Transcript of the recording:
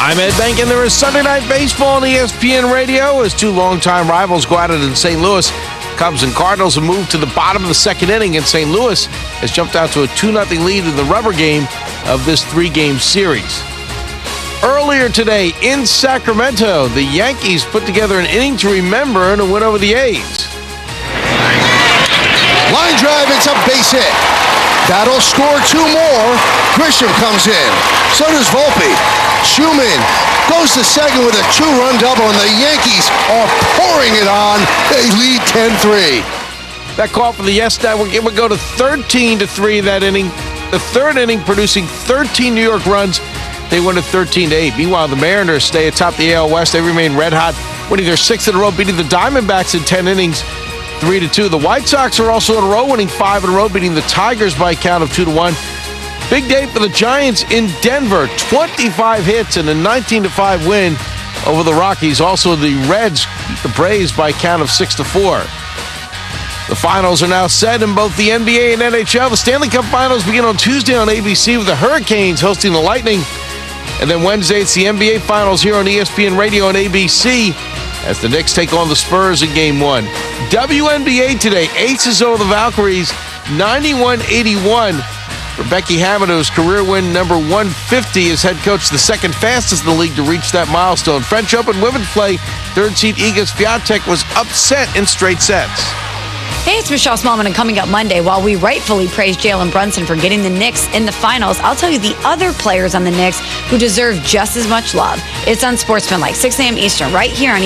I'm Ed Bank, and there is Sunday Night Baseball on ESPN Radio as two longtime rivals go at it in St. Louis. Cubs and Cardinals have moved to the bottom of the second inning, and St. Louis has jumped out to a 2-0 lead in the rubber game of this three-game series. Earlier today in Sacramento, the Yankees put together an inning to remember in a win over the A's. Line drive, it's a base hit. That'll score two more. Grisham comes in. So does Volpe. Schumann goes to second with a two-run double, and the Yankees are pouring it on. They lead 10-3. That call for the Yes Network, it would go to 13-3 that inning. The third inning producing 13 New York runs. They win at 13-8. Meanwhile, the Mariners stay atop the AL West. They remain red hot, winning their sixth in a row, beating the Diamondbacks in 10 innings, 3-2. The White Sox are also in a row, winning 5 in a row, beating the Tigers by a count of 2-1. Big day for the Giants in Denver. 25 hits and a 19-5 win over the Rockies. Also, the Reds beat the Braves by a count of 6-4. The finals are now set in both the NBA and NHL. The Stanley Cup Finals begin on Tuesday on ABC with the Hurricanes hosting the Lightning. And then Wednesday, it's the NBA Finals here on ESPN Radio and ABC as the Knicks take on the Spurs in Game 1. WNBA today, Aces over the Valkyries, 91-81. For Becky Hammond's career win number 150 as head coach, the second fastest in the league to reach that milestone. French Open women's play, third seed Iga Swiatek was upset in straight sets. Hey, it's Michelle Smallman, and coming up Monday, while we rightfully praise Jalen Brunson for getting the Knicks in the finals, I'll tell you the other players on the Knicks who deserve just as much love. It's Unsportsmanlike, 6 a.m. Eastern, right here on